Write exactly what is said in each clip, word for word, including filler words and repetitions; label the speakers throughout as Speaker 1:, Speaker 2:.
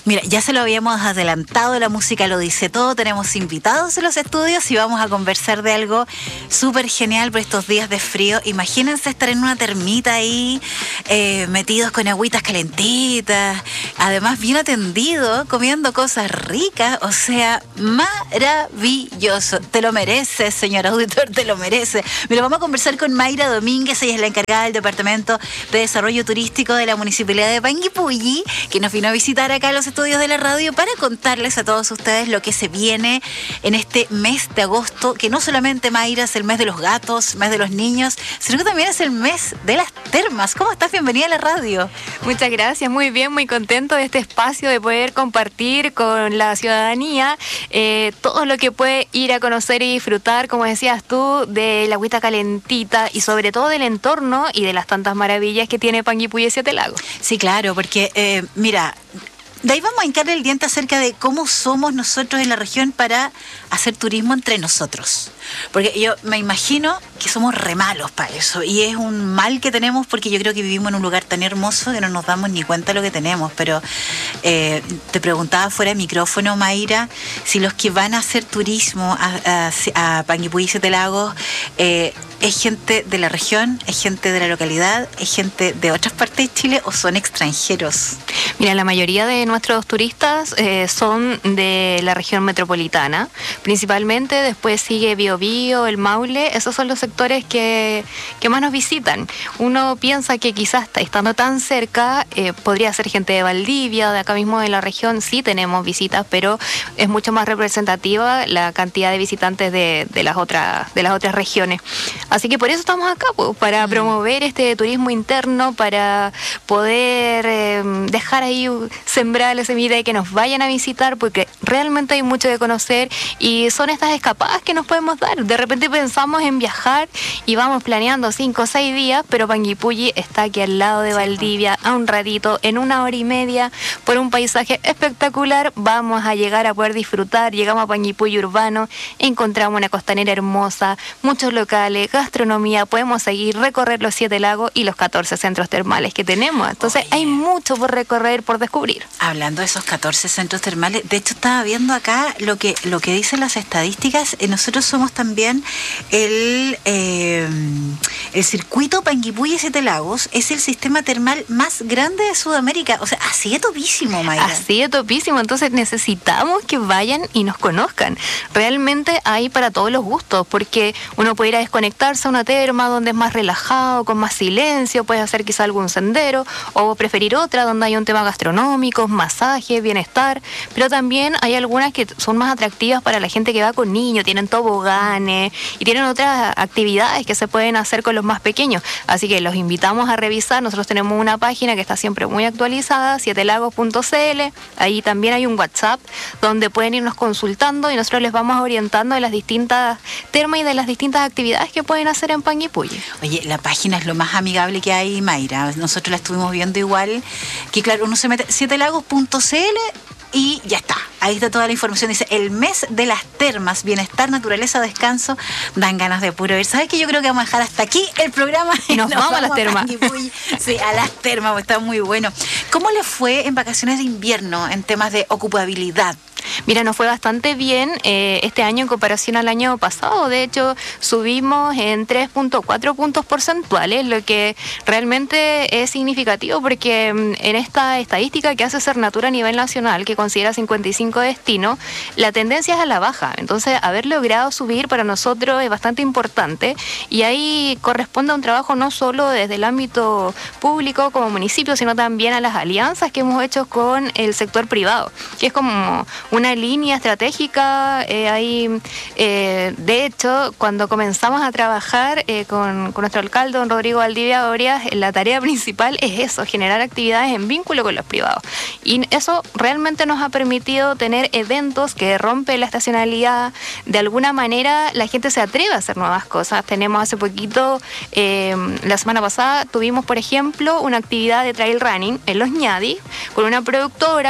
Speaker 1: Mira, ya se lo habíamos adelantado, la música lo dice todo, tenemos invitados en los estudios y vamos a conversar de algo súper genial por estos días de frío. Imagínense estar en una termita ahí, eh, metidos con agüitas calentitas, además bien atendido, comiendo cosas ricas, o sea, maravilloso. Te lo mereces, señor auditor, te lo mereces. Mira, vamos a conversar con Mayra Domínguez, ella es la encargada del Departamento de Desarrollo Turístico de la Municipalidad de Panguipulli, que nos vino a visitar acá a los estudios de la radio para contarles a todos ustedes lo que se viene en este mes de agosto, que no solamente, Mayra, es el mes de los gatos, mes de los niños, sino que también es el mes de las termas. ¿Cómo estás? Bienvenida a la radio.
Speaker 2: Muchas gracias, muy bien, muy contento de este espacio, de poder compartir con la ciudadanía eh, todo lo que puede ir a conocer y disfrutar, como decías tú, de la agüita calentita y sobre todo del entorno y de las tantas maravillas que tiene Panguipulli y Siete Lagos.
Speaker 1: Sí, claro, porque eh, mira, de ahí vamos a hincarle el diente acerca de cómo somos nosotros en la región para hacer turismo entre nosotros. Porque yo me imagino que somos re malos para eso. Y es un mal que tenemos porque yo creo que vivimos en un lugar tan hermoso que no nos damos ni cuenta de lo que tenemos. Pero eh, te preguntaba fuera de micrófono, Mayra, si los que van a hacer turismo a, a, a Panguipulli y Siete Lagos eh, es gente de la región, es gente de la localidad, es gente de otras partes de Chile o son extranjeros.
Speaker 2: Mira, la mayoría de nuestros turistas eh, son de la región metropolitana, principalmente. Después sigue Biobío, el Maule, esos son los sectores que, que más nos visitan. Uno piensa que quizás estando tan cerca eh, podría ser gente de Valdivia, de acá mismo de la región, sí tenemos visitas, pero es mucho más representativa la cantidad de visitantes de, de, las, otras, de las otras regiones. Así que por eso estamos acá, pues, para promover este turismo interno, para poder eh, dejar ahí sembrar la semilla y que nos vayan a visitar, porque realmente hay mucho de conocer y son estas escapadas que nos podemos dar. De repente pensamos en viajar y vamos planeando cinco o seis días, pero Panguipulli está aquí al lado de Valdivia, a un ratito, en una hora y media, por un paisaje espectacular. Vamos a llegar a poder disfrutar. Llegamos a Panguipulli urbano, encontramos una costanera hermosa, muchos locales, gastronomía, podemos seguir, recorrer los Siete Lagos y los catorce centros termales que tenemos. Entonces, oye, hay mucho por recorrer, por descubrir.
Speaker 1: Hablando de esos catorce centros termales, de hecho estaba viendo acá lo que lo que dicen las estadísticas. Eh, nosotros somos también el eh, el circuito Panguipulli y Siete Lagos, es el sistema termal más grande de Sudamérica. O sea, así de topísimo, Mayra.
Speaker 2: Así de topísimo. Entonces necesitamos que vayan y nos conozcan. Realmente hay para todos los gustos, porque uno puede ir a desconectarse a una terma donde es más relajado, con más silencio, puede hacer quizá algún sendero, o preferir otra donde hay un tema gastronómico, masaje, bienestar, pero también hay algunas que son más atractivas para la gente que va con niños, tienen toboganes y tienen otras actividades que se pueden hacer con los más pequeños. Así que los invitamos a revisar. Nosotros tenemos una página que está siempre muy actualizada, siete lagos punto c l. Ahí también hay un WhatsApp donde pueden irnos consultando y nosotros les vamos orientando de las distintas termas y de las distintas actividades que pueden hacer en Panguipulli.
Speaker 1: Oye, la página es lo más amigable que hay, Mayra. Nosotros la estuvimos viendo igual, que claro, uno se mete siete lagos punto c l y ya está. Ahí está toda la información. Dice, el mes de las termas, bienestar, naturaleza, descanso. Dan ganas de puro ir. ¿Sabes qué? Yo creo que vamos a dejar hasta aquí el programa.
Speaker 2: Y nos, nos vamos, vamos a las termas.
Speaker 1: Sí, a las termas, está muy bueno. ¿Cómo le fue en vacaciones de invierno en temas de ocupabilidad?
Speaker 2: Mira, nos fue bastante bien eh, este año en comparación al año pasado. De hecho, subimos en tres punto cuatro puntos porcentuales, lo que realmente es significativo porque en esta estadística que hace Cernatura a nivel nacional, que considera cincuenta y cinco destinos, la tendencia es a la baja. Entonces, haber logrado subir para nosotros es bastante importante y ahí corresponde a un trabajo no solo desde el ámbito público como municipio, sino también a las alianzas que hemos hecho con el sector privado, que es como una línea estratégica. Eh, ahí, eh, de hecho, cuando comenzamos a trabajar eh, con, con nuestro alcalde, don Rodrigo Valdivia Orias, la tarea principal es eso, generar actividades en vínculo con los privados. Y eso realmente nos ha permitido tener eventos que rompen la estacionalidad. De alguna manera, la gente se atreve a hacer nuevas cosas. Tenemos hace poquito, eh, la semana pasada, tuvimos, por ejemplo, una actividad de trail running en Los Ñadis, con una productora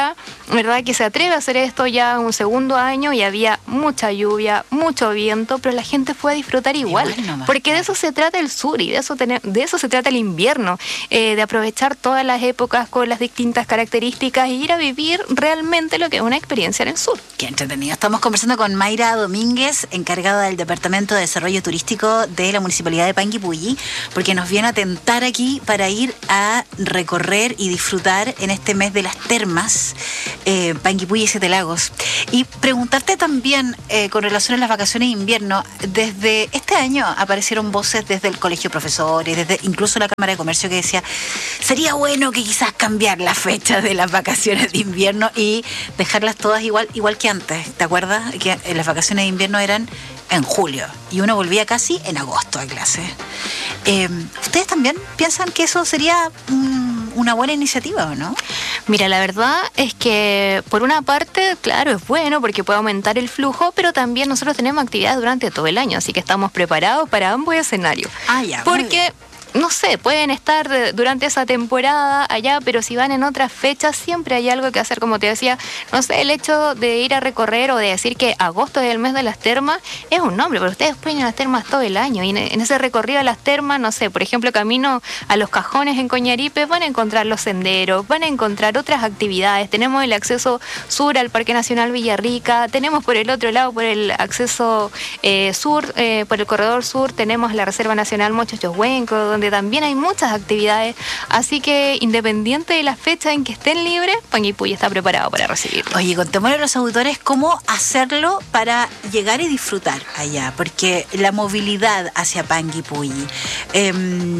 Speaker 2: ¿verdad?, que se atreve a hacer esto ya un segundo año y había mucha lluvia, mucho viento, pero la gente fue a disfrutar igual, igual nomás, porque de eso se trata el sur y de eso, tener, de eso se trata el invierno, eh, de aprovechar todas las épocas con las distintas características y ir a vivir realmente lo que es una experiencia en el sur.
Speaker 1: Qué entretenido. Estamos conversando con Mayra Domínguez, encargada del Departamento de Desarrollo Turístico de la Municipalidad de Panguipulli, porque nos viene a tentar aquí para ir a recorrer y disfrutar en este mes de las termas, eh, Panguipulli y Siete Lagos. Y preguntarte también, eh, con relación a las vacaciones de invierno, desde este año aparecieron voces desde el Colegio de Profesores, desde incluso la Cámara de Comercio, que decía, sería bueno que quizás cambiar la fecha de las vacaciones de invierno y dejarlas todas igual, igual que antes. ¿Te acuerdas? Que las vacaciones de invierno eran en julio y uno volvía casi en agosto a clase. Eh, ¿Ustedes también piensan que eso sería um, una buena iniciativa o no?
Speaker 2: Mira, la verdad es que por una parte, claro, es bueno porque puede aumentar el flujo, pero también nosotros tenemos actividades durante todo el año, así que estamos preparados para ambos escenarios.
Speaker 1: Ah, ya.
Speaker 2: Porque no sé, pueden estar de, durante esa temporada allá, pero si van en otras fechas siempre hay algo que hacer, como te decía. No sé, el hecho de ir a recorrer o de decir que agosto es el mes de las termas es un nombre, pero ustedes pueden ir a las termas todo el año y en, en ese recorrido a las termas, no sé, por ejemplo, camino a los cajones en Coñaripe, van a encontrar los senderos, van a encontrar otras actividades. Tenemos el acceso sur al Parque Nacional Villarrica, tenemos por el otro lado, por el acceso eh, sur, eh, por el corredor sur, tenemos la Reserva Nacional Mochochohuenco, donde donde también hay muchas actividades, así que independiente de la fecha en que estén libres, Panguipulli está preparado para recibirlo.
Speaker 1: Oye, contémosle a los auditores cómo hacerlo para llegar y disfrutar allá, porque la movilidad hacia Panguipulli, eh,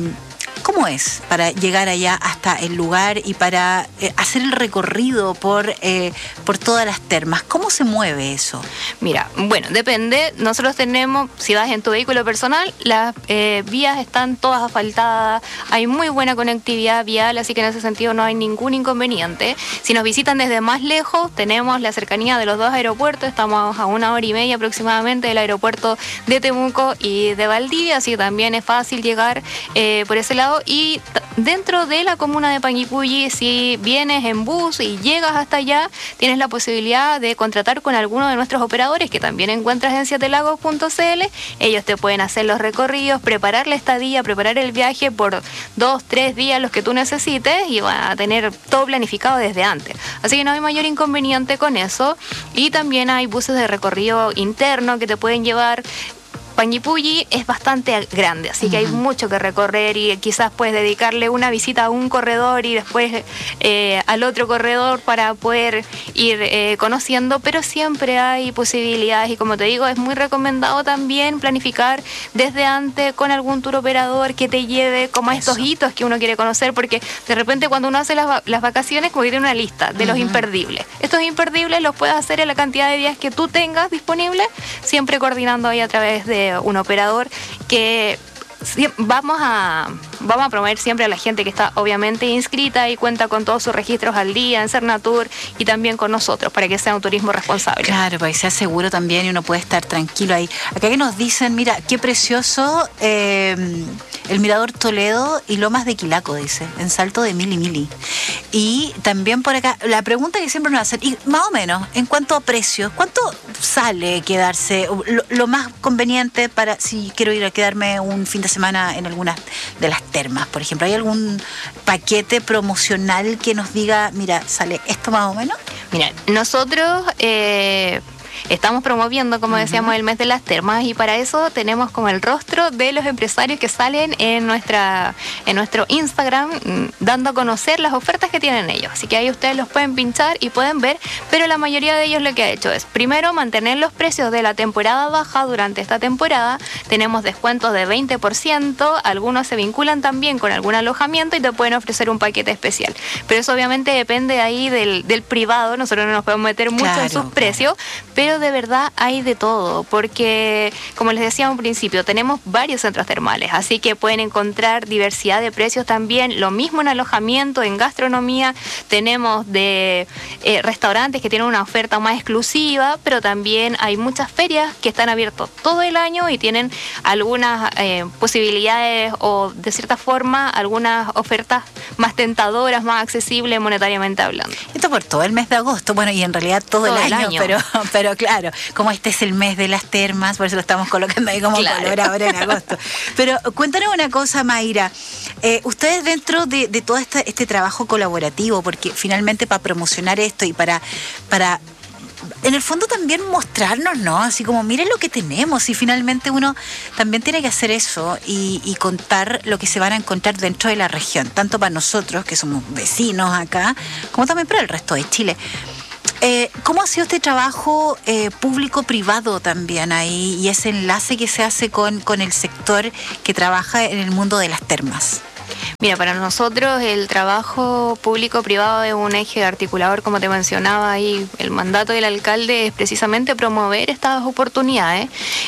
Speaker 1: ¿cómo es para llegar allá hasta el lugar y para eh, hacer el recorrido por, eh, por todas las termas? ¿Cómo se mueve eso?
Speaker 2: Mira, bueno, depende. Nosotros tenemos, si vas en tu vehículo personal, las eh, vías están todas asfaltadas, hay muy buena conectividad vial, así que en ese sentido no hay ningún inconveniente. Si nos visitan desde más lejos, tenemos la cercanía de los dos aeropuertos, estamos a una hora y media aproximadamente del aeropuerto de Temuco y de Valdivia, así que también es fácil llegar eh, por ese lado. Y t- dentro de la comuna de Panguipulli, si vienes en bus y llegas hasta allá, tienes la posibilidad de contratar con alguno de nuestros operadores que también encuentras en siete lagos punto c l. Ellos te pueden hacer los recorridos, preparar la estadía, preparar el viaje por dos, tres días, los que tú necesites, y van a tener todo planificado desde antes. Así que no hay mayor inconveniente con eso. Y también hay buses de recorrido interno que te pueden llevar. Panguipulli es bastante grande, así que uh-huh. hay mucho que recorrer y quizás puedes dedicarle una visita a un corredor y después eh, al otro corredor para poder ir eh, conociendo, pero siempre hay posibilidades y, como te digo, es muy recomendado también planificar desde antes con algún tour operador que te lleve como a estos hitos que uno quiere conocer, porque de repente cuando uno hace las, las vacaciones como que tiene una lista de uh-huh. los imperdibles. Estos imperdibles los puedes hacer en la cantidad de días que tú tengas disponibles, siempre coordinando ahí a través de un operador que vamos a vamos a promover siempre a la gente que está obviamente inscrita y cuenta con todos sus registros al día en Cernatur y también con nosotros para que sea un turismo responsable.
Speaker 1: Claro, para que sea seguro también y uno puede estar tranquilo ahí. Acá que nos dicen, mira, qué precioso eh, el Mirador Toledo y Lomas de Quilaco, dice, en Salto de Mili Mili. Y también por acá, la pregunta que siempre nos hacen, y más o menos, en cuanto a precios, ¿cuánto sale quedarse, lo, lo más conveniente para si quiero ir a quedarme un fin de semana en algunas de las termas, por ejemplo? ¿Hay algún paquete promocional que nos diga, mira, sale esto más o menos?
Speaker 2: Mira, nosotros eh, estamos promoviendo, como uh-huh. decíamos, el mes de las termas, y para eso tenemos como el rostro de los empresarios que salen en nuestra en nuestro Instagram dando a conocer las ofertas que tienen ellos. Así que ahí ustedes los pueden pinchar y pueden ver, pero la mayoría de ellos lo que ha hecho es, primero, mantener los precios de la temporada baja durante esta temporada. Tenemos descuentos de veinte por ciento, algunos se vinculan también con algún alojamiento y te pueden ofrecer un paquete especial. Pero eso obviamente depende ahí del, del privado, nosotros no nos podemos meter mucho claro, en sus precios, pero de verdad hay de todo, porque como les decía en un principio, tenemos varios centros termales, así que pueden encontrar diversidad de precios también, lo mismo en alojamiento, en gastronomía, tenemos de eh, restaurantes que tienen una oferta más exclusiva, pero también hay muchas ferias que están abiertas todo el año y tienen algunas eh, posibilidades o de cierta forma algunas ofertas más tentadoras, más accesibles monetariamente hablando.
Speaker 1: Esto por todo el mes de agosto, bueno, y en realidad todo, todo el, año, el año, pero pero claro, como este es el mes de las termas, por eso lo estamos colocando ahí como claro. color ahora en agosto. Pero cuéntanos una cosa, Mayra, eh, ustedes dentro de, de todo este, este trabajo colaborativo, porque finalmente para promocionar esto y para, para en el fondo también mostrarnos, ¿no? Así como miren lo que tenemos y finalmente uno también tiene que hacer eso y, y contar lo que se van a encontrar dentro de la región, tanto para nosotros que somos vecinos acá, como también para el resto de Chile. Eh, ¿Cómo ha sido este trabajo eh, público-privado también ahí y ese enlace que se hace con, con el sector que trabaja en el mundo de las termas?
Speaker 2: Mira, para nosotros el trabajo público-privado es un eje articulador, como te mencionaba ahí, el mandato del alcalde es precisamente promover estas oportunidades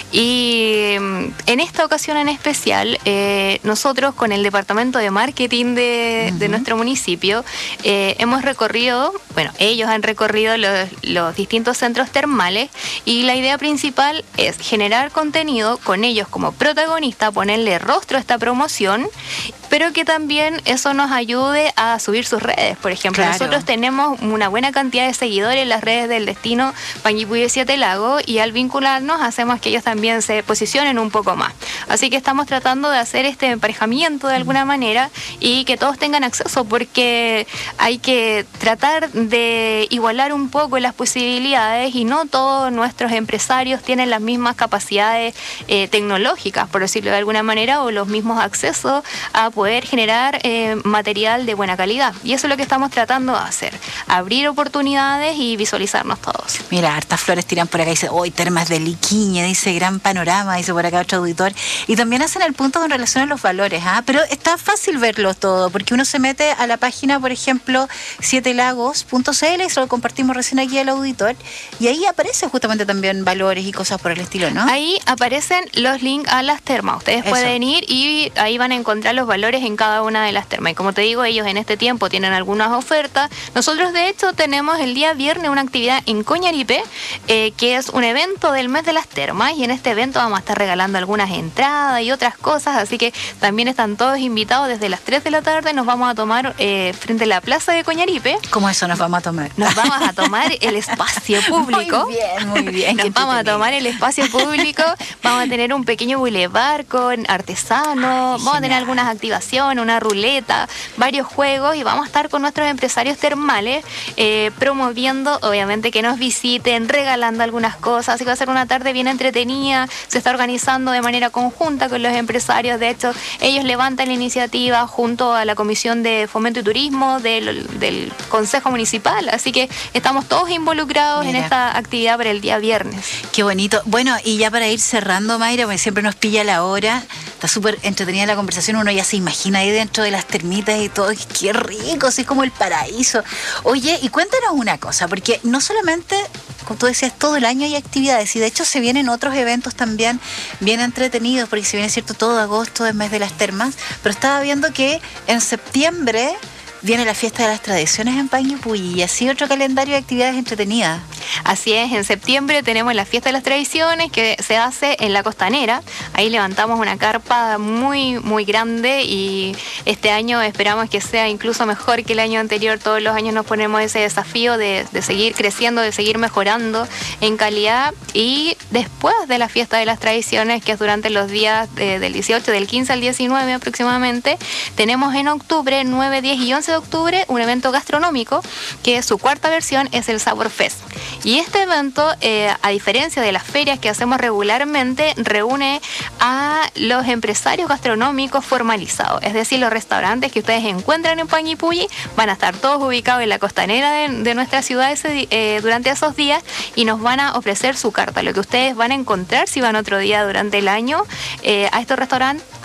Speaker 2: y en esta ocasión en especial eh, nosotros con el departamento de marketing de, uh-huh. de nuestro municipio eh, hemos recorrido, bueno, ellos han recorrido los, los distintos centros termales y la idea principal es generar contenido con ellos como protagonista, ponerle rostro a esta promoción, pero que también eso nos ayude a subir sus redes. Por ejemplo, claro. nosotros tenemos una buena cantidad de seguidores en las redes del destino Panguipulli Siete Lagos y al vincularnos hacemos que ellos también se posicionen un poco más. Así que estamos tratando de hacer este emparejamiento de alguna manera y que todos tengan acceso porque hay que tratar de igualar un poco las posibilidades y no todos nuestros empresarios tienen las mismas capacidades eh, tecnológicas, por decirlo de alguna manera, o los mismos accesos a poder generar eh, material de buena calidad. Y eso es lo que estamos tratando de hacer, abrir oportunidades y visualizarnos todos.
Speaker 1: Mira, hartas flores tiran por acá, dice, hoy termas de Liquiñe, dice gran panorama, dice por acá otro auditor. Y también hacen el punto con relación a los valores, ¿ah? Pero está fácil verlo todo, porque uno se mete a la página, por ejemplo, siete lagos punto c l, eso lo compartimos recién aquí al auditor, y ahí aparecen justamente también valores y cosas por el estilo, ¿no?
Speaker 2: Ahí aparecen los links a las termas. Ustedes eso. Pueden ir y ahí van a encontrar los valores en cada una de las termas. Y como te digo, ellos en este tiempo tienen algunas ofertas. Nosotros, de hecho, tenemos el día viernes una actividad en Coñaripe, eh, que es un evento del mes de las termas, y en este evento vamos a estar regalando algunas entradas y otras cosas, así que también están todos invitados desde las tres de la tarde. Nos vamos a tomar eh, frente a la plaza de Coñaripe.
Speaker 1: ¿Cómo eso nos vamos a tomar?
Speaker 2: Nos vamos a tomar el espacio público.
Speaker 1: Muy bien, muy bien.
Speaker 2: Nos vamos a tomar el espacio público, vamos a tener un pequeño bulevar con artesanos, Ay, vamos a tener algunas activaciones, una ruleta, varios juegos y vamos a estar con nuestros empresarios termales eh, promoviendo, obviamente, que nos visiten, regalando algunas cosas, así que va a ser una tarde bien entretenida, se está organizando de manera conjunta con los empresarios, de hecho, ellos levantan la iniciativa junto a la Comisión de Fomento y Turismo del, del Consejo Municipal, así que estamos todos involucrados Mira. en esta actividad para el día viernes.
Speaker 1: Qué bonito. Bueno, y ya para ir cerrando, Mayra, porque siempre nos pilla la hora, está súper entretenida la conversación, uno ya se imagina ahí dentro de las termitas y todo, qué rico, así es como el paraíso. Oye, y cuéntanos una cosa, porque no solamente, como tú decías, todo el año hay actividades, y de hecho se vienen otros eventos también bien entretenidos, porque si bien es cierto, todo agosto es mes de las termas, pero estaba viendo que en septiembre viene la fiesta de las tradiciones en Panguipulli y así otro calendario de actividades entretenidas.
Speaker 2: Así es, en septiembre tenemos la fiesta de las tradiciones que se hace en la Costanera. Ahí levantamos una carpa muy, muy grande y este año esperamos que sea incluso mejor que el año anterior. Todos los años nos ponemos ese desafío de, de seguir creciendo, de seguir mejorando en calidad. Y después de la fiesta de las tradiciones, que es durante los días de, del dieciocho, del quince al diecinueve aproximadamente, tenemos en octubre, nueve, diez y once de octubre, un evento gastronómico que su cuarta versión es el Sabor Fest. Y este evento, eh, a diferencia de las ferias que hacemos regularmente, reúne a los empresarios gastronómicos formalizados. Es decir, los restaurantes que ustedes encuentran en Panguipulli van a estar todos ubicados en la costanera de, de nuestra ciudad ese, eh, durante esos días y nos van a ofrecer su carta. Lo que ustedes van a encontrar si van otro día durante el año eh, a estos restaurantes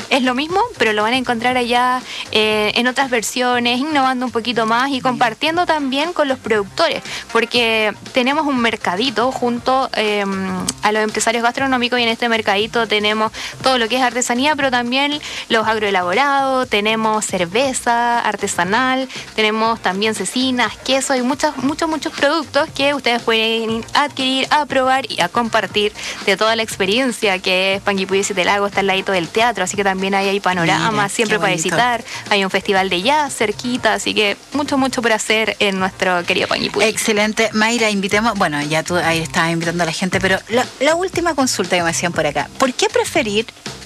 Speaker 2: es lo mismo, pero lo van a encontrar allá eh, en otras versiones, innovando un poquito más y compartiendo también con los productores, porque tenemos un mercadito junto eh, a los empresarios gastronómicos, y en este mercadito tenemos todo lo que es artesanía, pero también los agroelaborados, tenemos cerveza artesanal, tenemos también cecinas, queso y muchos, muchos, muchos productos que ustedes pueden adquirir, a probar y a compartir de toda la experiencia que es Panguipulli Siete Lagos. Está al ladito del teatro, así que también ahí hay panoramas. Mira, siempre para visitar. Hay un festival de jazz cerquita, así que mucho, mucho por hacer en nuestro querido Panguipulli.
Speaker 1: Excelente. Mayra, invitemos, bueno, ya tú ahí estabas invitando a la gente, pero la, la última consulta que me hacían por acá, ¿por qué preferir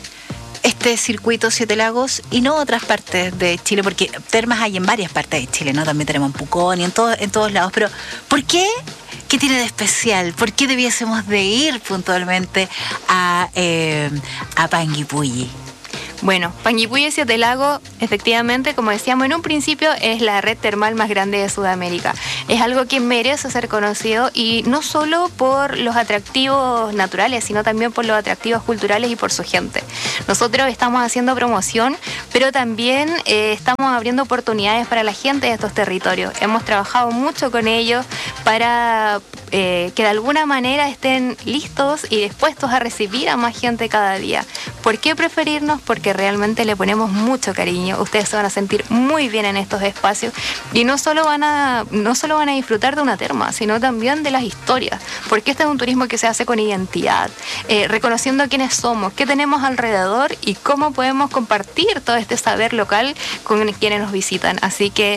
Speaker 1: este circuito Siete Lagos y no otras partes de Chile? Porque termas hay en varias partes de Chile, ¿no? También tenemos en Pucón y en, todo, en todos lados, pero ¿por qué? ¿Qué tiene de especial? ¿Por qué debiésemos de ir puntualmente a, eh, a Panguipulli?
Speaker 2: Bueno, Panguipulli Siete Lagos, efectivamente, como decíamos en un principio, es la red termal más grande de Sudamérica. Es algo que merece ser conocido, y no solo por los atractivos naturales, sino también por los atractivos culturales y por su gente. Nosotros estamos haciendo promoción, pero también eh, estamos abriendo oportunidades para la gente de estos territorios. Hemos trabajado mucho con ellos para eh, que de alguna manera estén listos y dispuestos a recibir a más gente cada día. ¿Por qué preferirnos? Porque realmente le ponemos mucho cariño. Ustedes se van a sentir muy bien en estos espacios, y no solo van a no solo van a disfrutar de una terma, sino también de las historias, porque este es un turismo que se hace con identidad, eh, reconociendo quiénes somos, qué tenemos alrededor y cómo podemos compartir todo este saber local con quienes nos visitan. Así que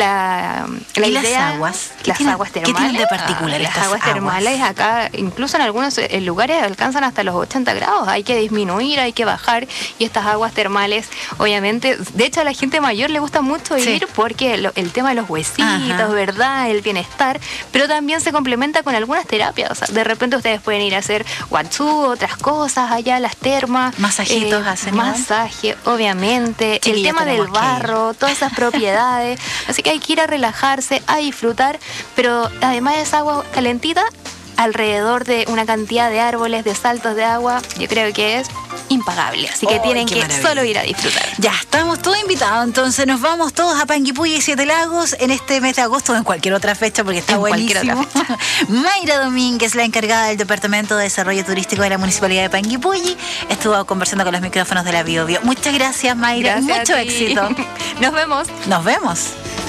Speaker 2: la, la
Speaker 1: ¿Y
Speaker 2: idea,
Speaker 1: las aguas?
Speaker 2: las
Speaker 1: tienen,
Speaker 2: aguas termales,
Speaker 1: ¿qué tienen de particular
Speaker 2: ah,
Speaker 1: estas
Speaker 2: las aguas termales
Speaker 1: aguas?
Speaker 2: acá, incluso en algunos lugares alcanzan hasta los ochenta grados. Hay que disminuir, hay que bajar, y estas aguas termales, obviamente, de hecho a la gente mayor le gusta mucho ir, sí, porque lo, el tema de los huesitos, ajá, ¿verdad? El bienestar, pero también se complementa con algunas terapias. O sea, de repente ustedes pueden ir a hacer watsu, otras cosas allá, las termas.
Speaker 1: Masajitos
Speaker 2: eh,
Speaker 1: hacen, ¿no?
Speaker 2: Masaje, obviamente. Sí, el tema del barro, todas esas propiedades. Así que hay que ir a relajarse, a disfrutar, pero además de esa agua calentita, alrededor de una cantidad de árboles, de saltos de agua, yo creo que es impagable. Así que oh, tienen que maravilla. Solo ir a disfrutar.
Speaker 1: Ya, estamos todos invitados. Entonces nos vamos todos a Panguipulli y Siete Lagos en este mes de agosto o en cualquier otra fecha, porque está en buenísimo. Mayra Domínguez, la encargada del Departamento de Desarrollo Turístico de la Municipalidad de Panguipulli, estuvo conversando con los micrófonos de la Bio Bio. Muchas gracias, Mayra.
Speaker 2: Gracias.
Speaker 1: Mucho éxito.
Speaker 2: Nos vemos.
Speaker 1: Nos vemos.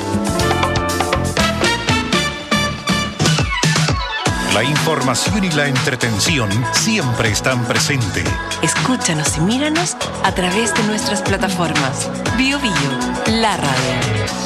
Speaker 3: La información y la entretención siempre están presentes.
Speaker 4: Escúchanos y míranos a través de nuestras plataformas. Bio Bio, la radio.